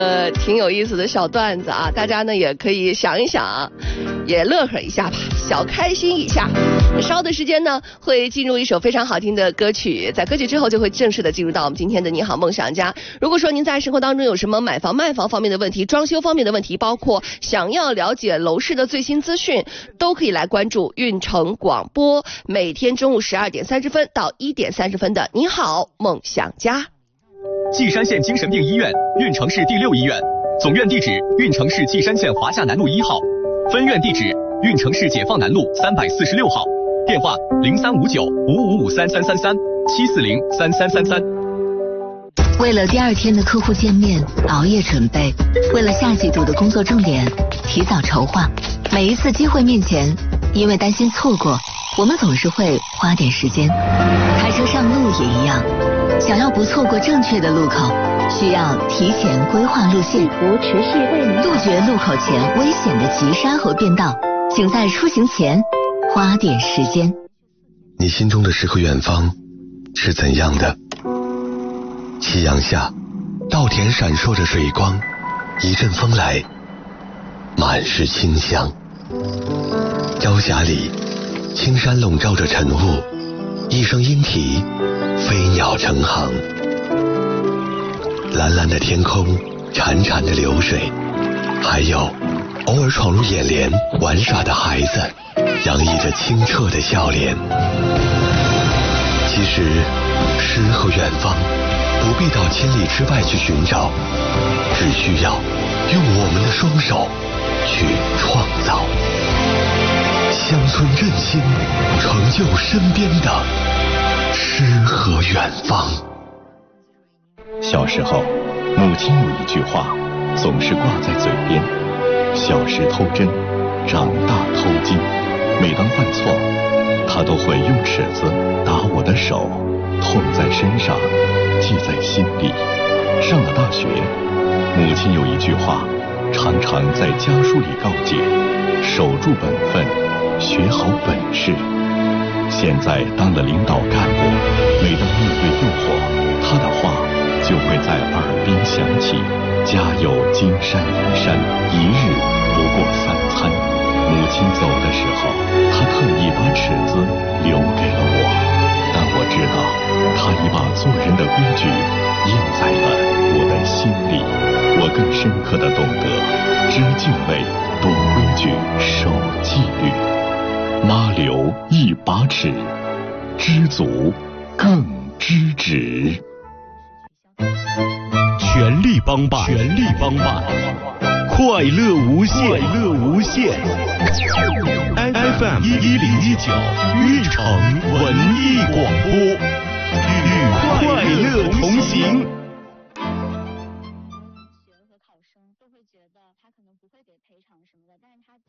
挺有意思的小段子啊，大家呢也可以想一想，也乐呵一下吧，小开心一下。稍后的时间呢，会进入一首非常好听的歌曲，在歌曲之后就会正式的进入到我们今天的你好梦想家。如果说您在生活当中有什么买房卖房方面的问题，装修方面的问题，包括想要了解楼市的最新资讯，都可以来关注运城广播，每天中午12点30分到1点30分的你好梦想家。 稷山县精神病医院，运城市第6医院，总院地址运城市稷山县华夏南路1号，分院地址运城市解放南路346号，电话035955533337403333。 为了第2天的客户见面熬夜准备，为了下季度的工作重点提早筹划，每一次机会面前，因为担心错过，我们总是会花点时间。开车上路也一样，想要不错过正确的路口，需要提前规划路线，杜绝路口前危险的急刹和变道，请在出行前花点时间。 你心中的诗和远方是怎样的？夕阳下，稻田闪烁着水光，一阵风来，满是清香。朝霞里，青山笼罩着晨雾，一声莺啼，飞鸟成行。蓝蓝的天空，潺潺的流水，还有偶尔闯入眼帘玩耍的孩子，洋溢着清澈的笑脸。其实，诗和远方不必到千里之外去寻找，只需要用我们的双手去创造。乡村振兴，成就身边的诗和远方。 小时候，母亲有一句话总是挂在嘴边：小时偷针，长大偷金。每当犯错，她都会用尺子打我的手，痛在身上，记在心里。上了大学，母亲有一句话常常在家书里告诫：守住本分，学好本事。现在当了领导干部，每当面对诱惑，她的话就会在耳边响起：家有金山银山，一日不过3餐。母亲走的时候，她特意把尺子留给了我，但我知道她已把做人的规矩印在了我的心里。我更深刻地懂得知敬畏，懂规矩，守纪律。妈留一把尺，知足更知止。 全力帮办，全力帮办，快乐无限，快乐无限。FM 1019运城文艺广播，与快乐同行。 学和考生都会觉得他可能不会给赔偿什么的，但是他